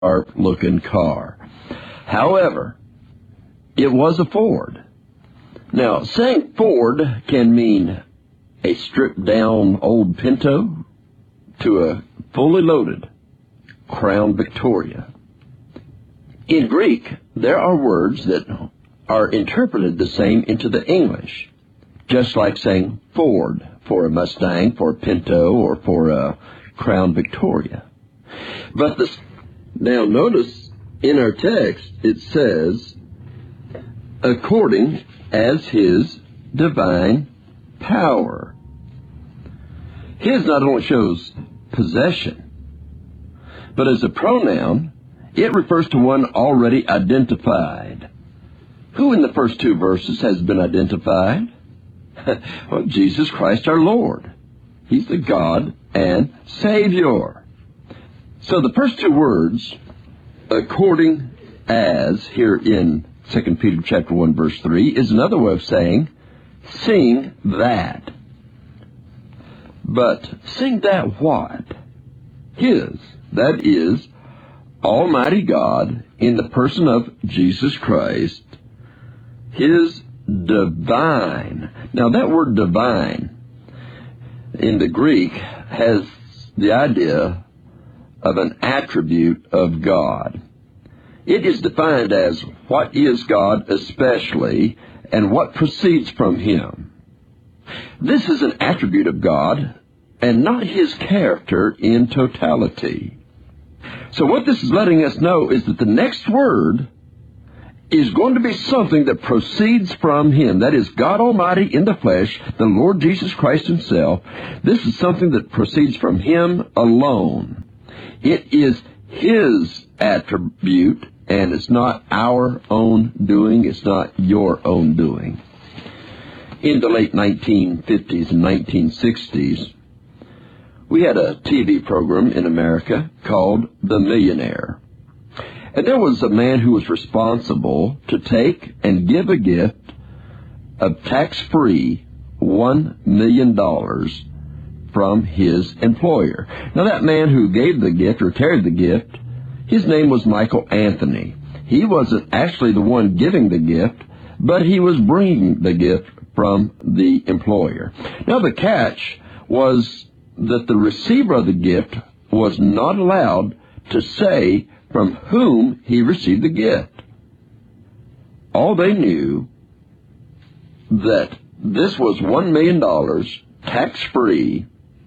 sharp-looking car. However, it was a Ford. Now, saying Ford can mean a stripped-down old Pinto to a fully loaded Crown Victoria. In Greek, there are words that are interpreted the same into the English, just like saying Ford for a Mustang, for a Pinto, or for a Crown Victoria. But now notice in our text it says, according as his divine power. His not only shows possession, but as a pronoun, it refers to one already identified. Who in the first two verses has been identified? Well, Jesus Christ our Lord. He's the God and Savior. So the first two words, according as, here in 2 Peter chapter 1, verse 3, is another way of saying, sing that. But sing that what? His, that is, Almighty God, in the person of Jesus Christ, His divine. Now that word divine in the Greek has the idea of an attribute of God. It is defined as what is God especially and what proceeds from Him. This is an attribute of God and not His character in totality. So what this is letting us know is that the next word is going to be something that proceeds from Him. That is God Almighty in the flesh, the Lord Jesus Christ Himself. This is something that proceeds from Him alone. It is His attribute, and it's not our own doing. It's not your own doing. In the late 1950s and 1960s, we had a TV program in America called The Millionaire. And there was a man who was responsible to take and give a gift of tax-free $1 million from his employer. Now, that man who gave the gift or carried the gift, his name was Michael Anthony. He wasn't actually the one giving the gift, but he was bringing the gift from the employer. Now, the catch was that the receiver of the gift was not allowed to say from whom he received the gift. All they knew that this was $1 million tax-free,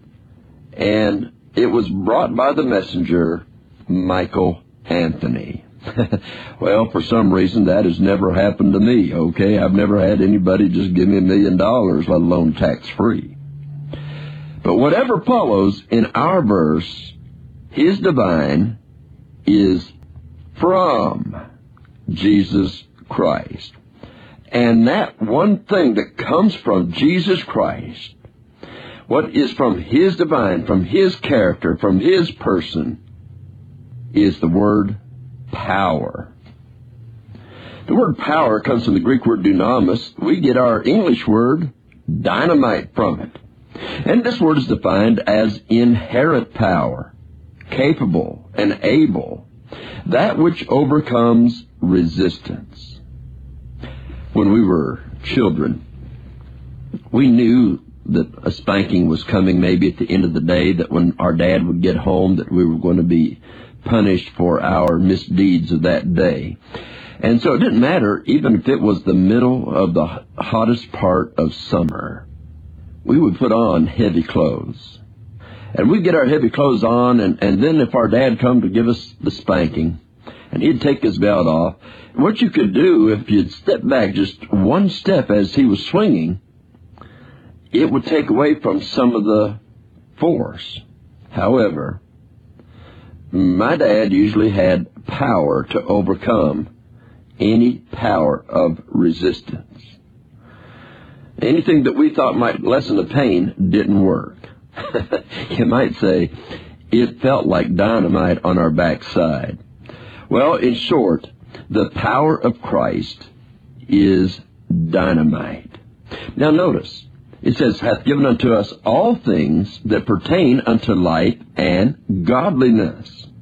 and it was brought by the messenger, Michael Anthony. Well, for some reason, that has never happened to me, okay? I've never had anybody just give me $1 million, let alone tax-free. But whatever follows in our verse, His divine is from Jesus Christ. And that one thing that comes from Jesus Christ, what is from His divine, from His character, from His person, is the word power. The word power comes from the Greek word dunamis. We get our English word dynamite from it. And this word is defined as inherent power, capable and able, that which overcomes resistance. When we were children, we knew that a spanking was coming maybe at the end of the day, that when our dad would get home, that we were going to be punished for our misdeeds of that day. And so it didn't matter, even if it was the middle of the hottest part of summer, we would put on heavy clothes. And we'd get our heavy clothes on, and then if our dad come to give us the spanking, and he'd take his belt off, what you could do, if you'd step back just one step as he was swinging, it would take away from some of the force. However, my dad usually had power to overcome any power of resistance. Anything that we thought might lessen the pain didn't work. You might say it felt like dynamite on our backside. Well, in short, the power of Christ is dynamite. Now notice, it says, hath given unto us all things that pertain unto life and godliness.